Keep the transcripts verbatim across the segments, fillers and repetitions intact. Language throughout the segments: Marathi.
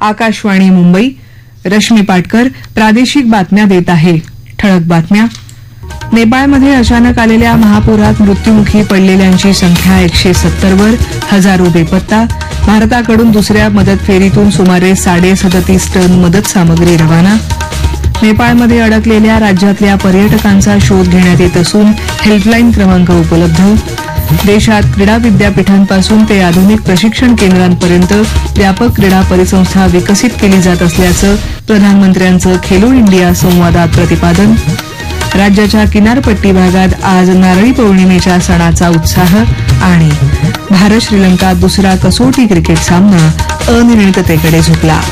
आकाशवाणी मुंबई. रश्मी पाटकर प्रादेशिक बातम्या देत आहे. ठळक बातम्या. नेपाळमध्ये अचानक आलेल्या महापुरात मृत्यूमुखी पडलेल्यांची संख्या एकशे सत्तर वर, हजारो बेपत्ता. भारताकडून दुसऱ्या मदत फेरीतून सुमारे साडे सदतीस टन मदत सामग्री रवाना. नेपाळमध्ये अडकलेल्या राज्यातल्या पर्यटकांचा शोध घेण्यात येत असून हेल्पलाईन क्रमांक उपलब्ध. देशात क्रीडा विद्यापीठांपासून ते आधुनिक प्रशिक्षण केंद्रांपर्यंत व्यापक क्रीडा परिसंस्था विकसित केली जात असल्याचं प्रधानमंत्र्यांचं खेलो इंडिया संवादात प्रतिपादन. राज्याच्या किनारपट्टी भागात आज नारळी पौर्णिमेच्या सणाचा उत्साह. आणि भारत श्रीलंका दुसरा कसोटी क्रिकेट सामना अनिर्णिततेकडे झुकला.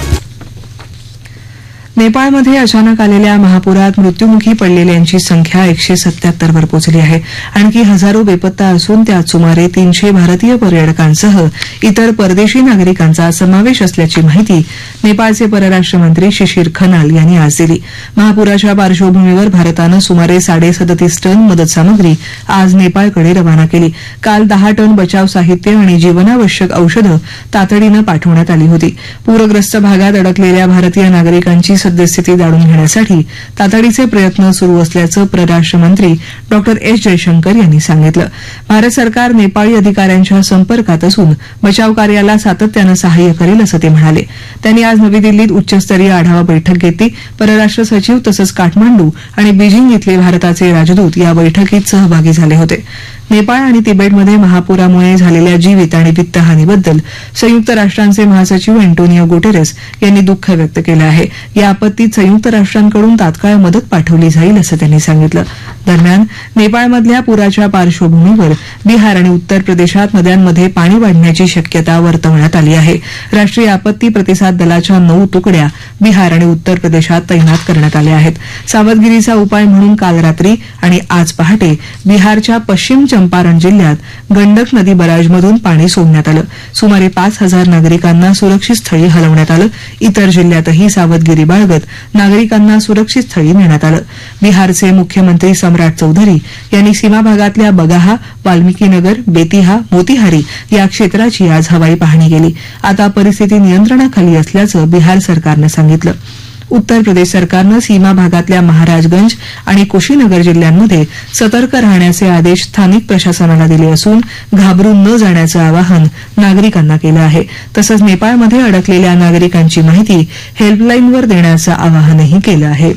नेपाळमध्ये अचानक आलेल्या महापुरात मृत्यूमुखी पडलेल्यांची संख्या एकशे सत्याहत्तर वर पोहोचली आहे. आणखी हजारो बेपत्ता असून त्यात सुमारे तीनशे भारतीय पर्यटकांसह इतर परदेशी नागरिकांचा समावेश असल्याची माहिती नेपाळचे परराष्ट्र मंत्री शिशिर खनाल यांनी आज दिली. महापुराच्या पार्श्वभूमीवर भारतानं सुमारे साडे सदतीस टन मदत सामग्री आज नेपाळकडे रवाना केली. काल दहा टन बचाव साहित्य आणि जीवनावश्यक औषधं तातडीनं पाठवण्यात आली होती. पूरग्रस्त भागात अडकलेल्या भारतीय नागरिकांची सद्यस्थिती जाणून घेण्यासाठी तातडीचे प्रयत्न सुरू असल्याचं परराष्ट्र मंत्री डॉ एस जयशंकर यांनी सांगितलं. भारत सरकार नेपाळी अधिकाऱ्यांच्या संपर्कात असून बचाव कार्याला सातत्यानं सहाय्य करेल असं ते म्हणाले. त्यांनी आज नवी दिल्लीत उच्चस्तरीय आढावा बैठक घेतली. परराष्ट्र सचिव तसंच काठमांडू आणि बीजिंग इथले भारताचे राजदूत या बैठकीत सहभागी झाले होते. नेपाळ आणि तिबेटमध्ये महापुरामुळे झालेल्या जीवित आणि वित्तहानीबद्दल संयुक्त राष्ट्रांचे महासचिव अँटोनियो गुटेरेस यांनी दुःख व्यक्त केलं आहे. या आपत्तीत संयुक्त राष्ट्रांकडून तात्काळ मदत पाठवली जाईल असं त्यांनी सांगितलं. दरम्यान नेपाळमधल्या पुराच्या पार्श्वभूमीवर बिहार आणि उत्तर प्रदेशात नद्यांमध्ये पाणी वाढण्याची शक्यता वर्तवण्यात आली आहे. राष्ट्रीय आपत्ती प्रतिसाद दलाच्या नऊ तुकड्या बिहार आणि उत्तर प्रदेशात तैनात करण्यात आल्या आहेत. सावधगिरीचा उपाय म्हणून काल रात्री आणि आज पहाटे बिहारच्या पश्चिम चंपारण जिल्ह्यात गंडक नदी बराजमधून पाणी सोडण्यात आलं. सुमारे पाच हजार नागरिकांना सुरक्षित स्थळी हलवण्यात आलं. इतर जिल्ह्यातही सावधगिरी बाळगत नागरिकांना सुरक्षित स्थळी नेण्यात आलं. बिहारचे मुख्यमंत्री सम्राट चौधरी यांनी सीमा भागातल्या बगाहा, वाल्मिकीनगर, बेतिहा, मोतीहारी या क्षेत्राची आज हवाई पाहणी केली. आता परिस्थिती नियंत्रणाखाली असल्याचं बिहार सरकारनं सांगितलं. उत्तर प्रदेश सरकारनं सीमा भागातल्या महाराजगंज आणि कुशीनगर जिल्ह्यांमध्ये सतर्क राहण्याचे आदेश स्थानिक प्रशासनाला दिले असून घाबरून न जाण्याचं आवाहन नागरिकांना केलं आहे. तसंच नेपाळमध्ये अडकलेल्या नागरिकांची माहिती हेल्पलाईनवर देण्याचं आवाहनही केलं आहे.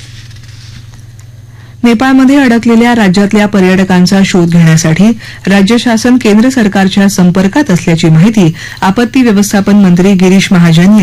नेपाळमध्ये अडकलेल्या राज्यातल्या पर्यटकांचा शोध घेण्यासाठी राज्य शासन केंद्र सरकारच्या संपर्कात असल्याची माहिती आपत्ती व्यवस्थापन मंत्री गिरीश महाजन